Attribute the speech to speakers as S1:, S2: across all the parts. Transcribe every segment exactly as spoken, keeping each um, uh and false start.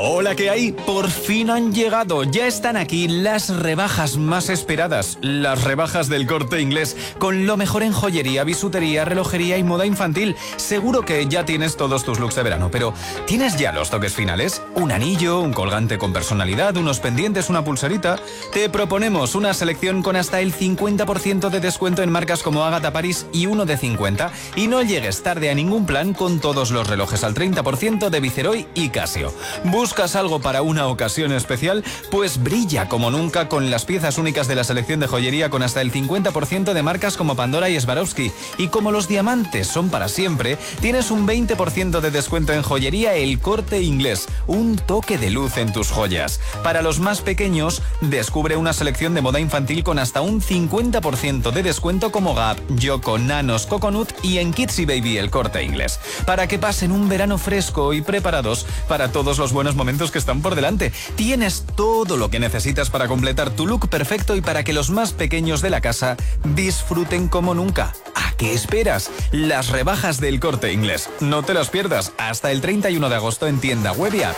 S1: Hola, ¿qué hay? Por fin han llegado, ya están aquí las rebajas más esperadas, las rebajas del Corte Inglés, con lo mejor en joyería, bisutería, relojería y moda infantil. Seguro que ya tienes todos tus looks de verano, pero ¿tienes ya los toques finales? ¿Un anillo, un colgante con personalidad, unos pendientes, una pulserita? Te proponemos una selección con hasta el cincuenta por ciento de descuento en marcas como Agatha Paris y uno de cincuenta. Y no llegues tarde a ningún plan con todos los relojes al treinta por ciento de Viceroy y Casio. ¿Buscas algo para una ocasión especial? Pues brilla como nunca con las piezas únicas de la selección de joyería con hasta el cincuenta por ciento de marcas como Pandora y Swarovski. Y como los diamantes son para siempre, tienes un veinte por ciento de descuento en joyería El Corte Inglés. Un toque de luz en tus joyas. Para los más pequeños, descubre una selección de moda infantil con hasta un cincuenta por ciento de descuento como Gap, Yoko, Nanos, Coconut y en Kids y Baby El Corte Inglés. Para que pasen un verano fresco y preparados para todos los buenos momentos que están por delante. Tienes todo lo que necesitas para completar tu look perfecto y para que los más pequeños de la casa disfruten como nunca. ¿A qué esperas? Las rebajas del Corte Inglés. No te las pierdas hasta el treinta y uno de agosto en tienda web y app.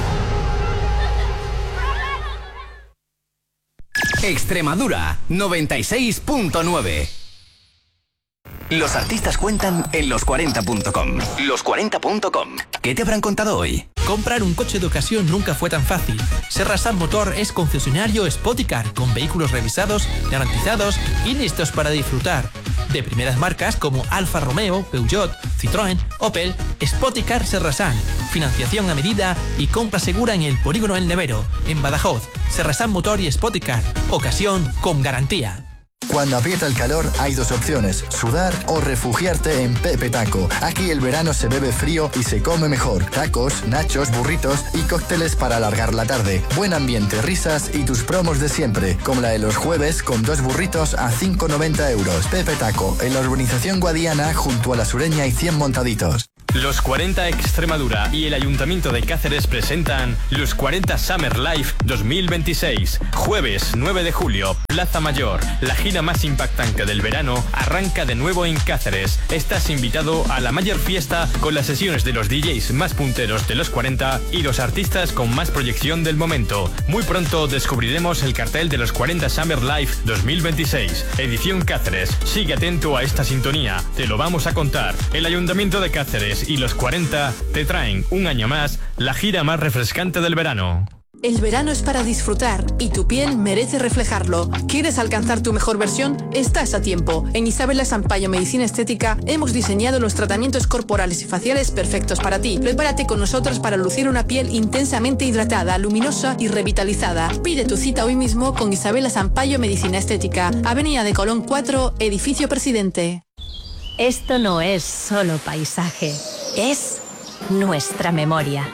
S2: Extremadura noventa y seis punto nueve. Los artistas cuentan en los cuarenta punto com. los cuarenta punto com. ¿Qué te habrán contado hoy?
S3: Comprar un coche de ocasión nunca fue tan fácil. Serrasan Motor es concesionario Spoticar, con vehículos revisados, garantizados y listos para disfrutar. De primeras marcas como Alfa Romeo, Peugeot, Citroën, Opel, Spoticar Serrasan. Financiación a medida y compra segura en el Polígono El Nevero, en Badajoz. Serrasan Motor y Spoticar. Ocasión con garantía.
S4: Cuando aprieta el calor hay dos opciones, sudar o refugiarte en Pepe Taco. Aquí el verano se bebe frío y se come mejor. Tacos, nachos, burritos y cócteles para alargar la tarde. Buen ambiente, risas y tus promos de siempre, como la de los jueves con dos burritos a cinco noventa euros. Pepe Taco, en la urbanización Guadiana junto a La Sureña y cien montaditos.
S5: Los cuarenta Extremadura y el Ayuntamiento de Cáceres presentan Los cuarenta Summer Life dos mil veintiséis. Jueves nueve de julio, Plaza Mayor. La gira más impactante del verano arranca de nuevo en Cáceres. Estás invitado a la mayor fiesta con las sesiones de los D Js más punteros de los cuarenta y los artistas con más proyección del momento. Muy pronto descubriremos el cartel de los cuarenta Summer Life dos mil veintiséis. Edición Cáceres. Sigue atento a esta sintonía. Te lo vamos a contar. El Ayuntamiento de Cáceres y los cuarenta te traen un año más la gira más refrescante del verano.
S6: El verano es para disfrutar y tu piel merece reflejarlo. ¿Quieres alcanzar tu mejor versión? Estás a tiempo. En Isabela Sampaio Medicina Estética hemos diseñado los tratamientos corporales y faciales perfectos para ti. Prepárate con nosotros para lucir una piel intensamente hidratada, luminosa y revitalizada. Pide tu cita hoy mismo con Isabela Sampaio Medicina Estética, Avenida de Colón cuatro, Edificio Presidente.
S7: Esto no es solo paisaje, es nuestra memoria.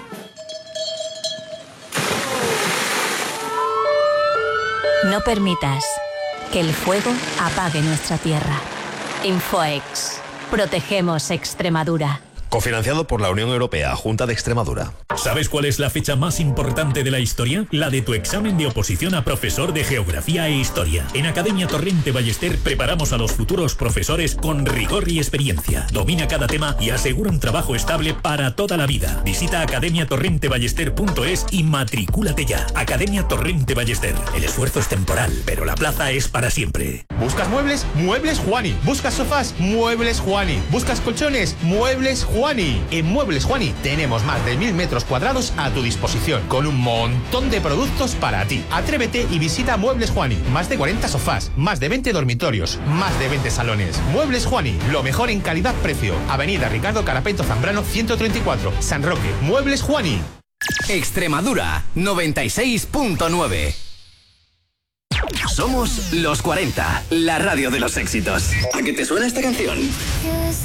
S7: No permitas que el fuego apague nuestra tierra. Infoex. Protegemos Extremadura.
S8: Cofinanciado por la Unión Europea, Junta de Extremadura.
S9: ¿Sabes cuál es la fecha más importante de la historia? La de tu examen de oposición a profesor de Geografía e Historia. En Academia Torrente Ballester preparamos a los futuros profesores con rigor y experiencia. Domina cada tema y asegura un trabajo estable para toda la vida. Visita academia torrente ballester punto es y matricúlate ya. Academia Torrente Ballester. El esfuerzo es temporal, pero la plaza es para siempre.
S10: ¿Buscas muebles? Muebles Juani. ¿Buscas sofás? Muebles Juani. ¿Buscas colchones? Muebles Juani. En Muebles Juani tenemos más de mil metros cuadrados a tu disposición, con un montón de productos para ti. Atrévete y visita Muebles Juani. Más de cuarenta sofás, más de veinte dormitorios, más de veinte salones. Muebles Juani, lo mejor en calidad-precio. Avenida Ricardo Carapeto Zambrano ciento treinta y cuatro, San Roque. Muebles Juani.
S2: Extremadura noventa y seis punto nueve. Somos los cuarenta, la radio de los éxitos. ¿A qué te suena esta canción?